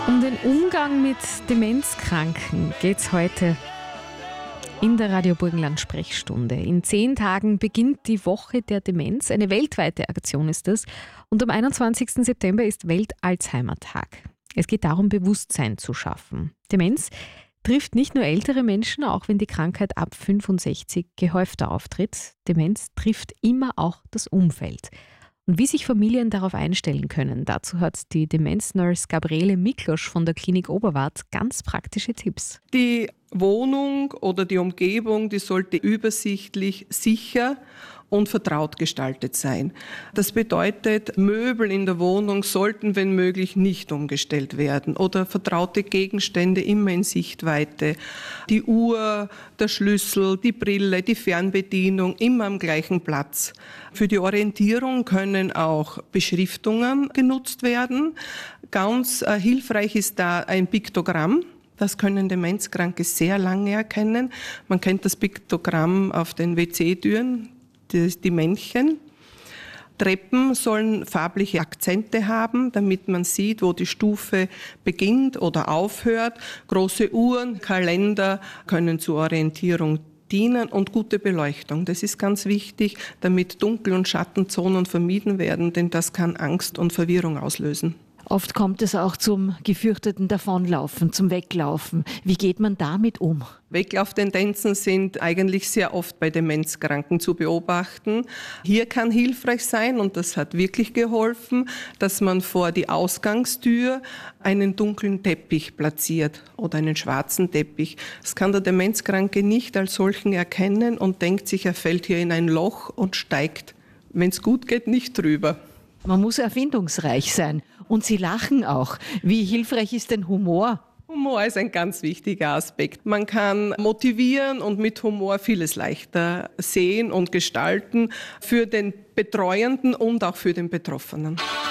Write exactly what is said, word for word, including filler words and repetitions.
Um den Umgang mit Demenzkranken geht es heute in der Radio Burgenland Sprechstunde. In zehn Tagen beginnt die Woche der Demenz. Eine weltweite Aktion ist das. Und am einundzwanzigsten September ist Welt-Alzheimer-Tag. Es geht darum, Bewusstsein zu schaffen. Demenz trifft nicht nur ältere Menschen, auch wenn die Krankheit ab fünfundsechzig gehäufter auftritt. Demenz trifft immer auch das Umfeld. Und wie sich Familien darauf einstellen können, dazu hat die Demenznurse Gabriele Miklosch von der Klinik Oberwart ganz praktische Tipps. Die Wohnung oder die Umgebung, die sollte übersichtlich, sicher und vertraut gestaltet sein. Das bedeutet, Möbel in der Wohnung sollten, wenn möglich, nicht umgestellt werden oder vertraute Gegenstände immer in Sichtweite. Die Uhr, der Schlüssel, die Brille, die Fernbedienung immer am gleichen Platz. Für die Orientierung können auch Beschriftungen genutzt werden. Ganz äh, hilfreich ist da ein Piktogramm. Das können Demenzkranke sehr lange erkennen. Man kennt das Piktogramm auf den W C-Türen. Die, die Männchen. Treppen sollen farbliche Akzente haben, damit man sieht, wo die Stufe beginnt oder aufhört. Große Uhren, Kalender können zur Orientierung dienen und gute Beleuchtung. Das ist ganz wichtig, damit Dunkel- und Schattenzonen vermieden werden, denn das kann Angst und Verwirrung auslösen. Oft kommt es auch zum gefürchteten Davonlaufen, zum Weglaufen. Wie geht man damit um? Weglauftendenzen sind eigentlich sehr oft bei Demenzkranken zu beobachten. Hier kann hilfreich sein, und das hat wirklich geholfen, dass man vor die Ausgangstür einen dunklen Teppich platziert oder einen schwarzen Teppich. Das kann der Demenzkranke nicht als solchen erkennen und denkt sich, er fällt hier in ein Loch und steigt, wenn es gut geht, nicht drüber. Man muss erfindungsreich sein. Und Sie lachen auch. Wie hilfreich ist denn Humor? Humor ist ein ganz wichtiger Aspekt. Man kann motivieren und mit Humor vieles leichter sehen und gestalten für den Betreuenden und auch für den Betroffenen.